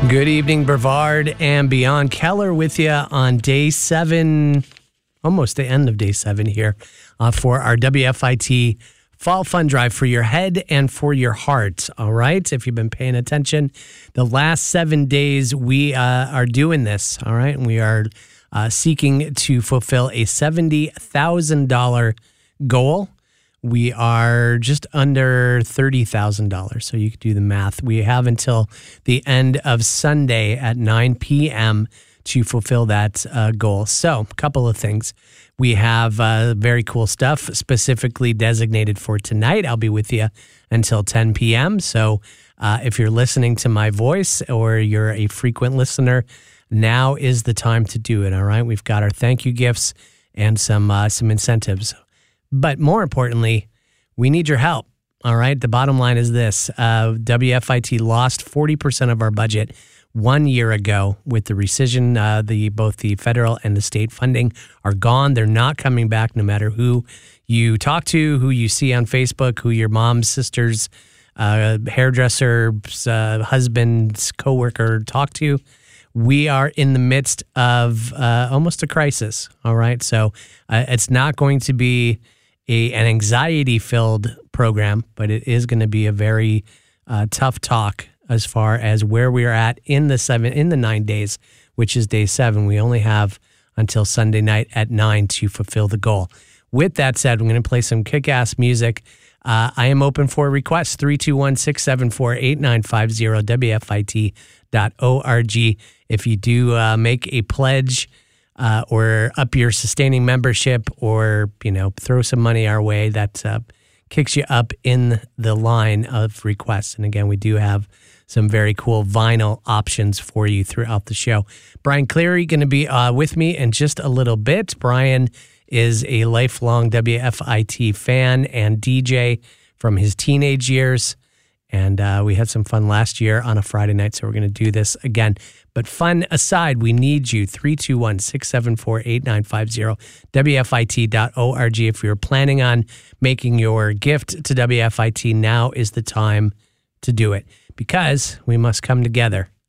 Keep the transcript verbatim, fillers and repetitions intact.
Good evening, Brevard and beyond. Keller with you on day seven, almost the end of day seven here, uh, for our W F I T Fall Fund Drive for your head and for your heart. All right, if you've been paying attention, the last seven days we uh, are doing this. All right, and we are uh, seeking to fulfill a seventy thousand dollars goal. We are just under thirty thousand dollars, so you can do the math. We have until the end of Sunday at nine p.m. to fulfill that uh, goal. So, a couple of things. We have uh, very cool stuff specifically designated for tonight. I'll be with you until ten p.m., so uh, if you're listening to my voice or you're a frequent listener, now is the time to do it, all right? We've got our thank you gifts and some uh, some incentives. But more importantly, we need your help, all right? The bottom line is this. Uh, W F I T lost forty percent of our budget one year ago with the rescission. Uh, the both the federal and the state funding are gone. They're not coming back no matter who you talk to, who you see on Facebook, who your mom's sister's uh, hairdresser's uh, husband's coworker talk to. We are in the midst of uh, almost a crisis, all right? So uh, it's not going to be a, an anxiety-filled program, but it is going to be a very uh, tough talk as far as where we are at in the seven in the nine days, which is day seven. We only have until Sunday night at nine to fulfill the goal. With that said, I'm going to play some kick-ass music. Uh, I am open for requests, three two one, six seven four, eight nine five zero, W F I T dot org. If you do uh, make a pledge uh, or up your sustaining membership or, you know, throw some money our way, that uh, kicks you up in the line of requests. And again, we do have some very cool vinyl options for you throughout the show. Brian Cleary going to be uh, with me in just a little bit. Brian is a lifelong W F I T fan and D J from his teenage years. And uh, we had some fun last year on a Friday night, so we're going to do this again. But fun aside, we need you, three two one, six seven four, eight nine five zero, W F I T dot org. If you're planning on making your gift to W F I T, now is the time to do it, because we must come together